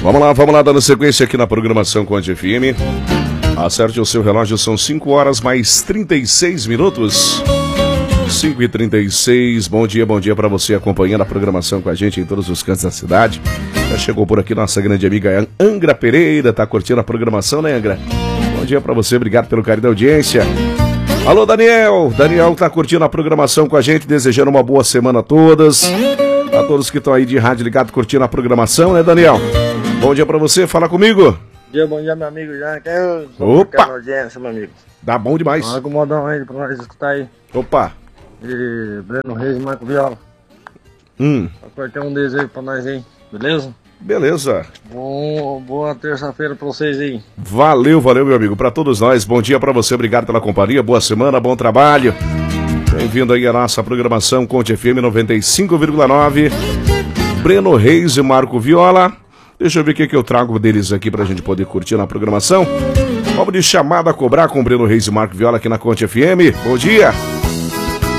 Vamos lá, dando sequência aqui na programação Conte FM. Acerte o seu relógio, são 5 horas mais 36 minutos. 5h36, bom dia para você acompanhando a programação com a gente em todos os cantos da cidade. Já chegou por aqui nossa grande amiga Angra Pereira, tá curtindo a programação, né, Angra? Bom dia para você, obrigado pelo carinho da audiência. Alô, Daniel tá curtindo a programação com a gente, desejando uma boa semana a todas. A todos que estão aí de rádio ligado curtindo a programação, né, Daniel? Bom dia para você, fala comigo. Bom dia, meu amigo Jean. Opa! Audiência, meu amigo. Dá bom demais. Olha o modão aí pra nós escutar aí. Opa! E Breno Reis e Marco Viola. Apertei um desejo pra nós aí, beleza? Beleza. Boa terça-feira pra vocês aí. Valeu, meu amigo. Pra todos nós, bom dia pra você, obrigado pela companhia, boa semana, bom trabalho. Bem-vindo aí à nossa programação Conte FM 95,9. Breno Reis e Marco Viola. Deixa eu ver o que eu trago deles aqui pra gente poder curtir na programação. Vamos de chamada a cobrar com Breno Reis e Marco Viola aqui na Conte FM. Bom dia.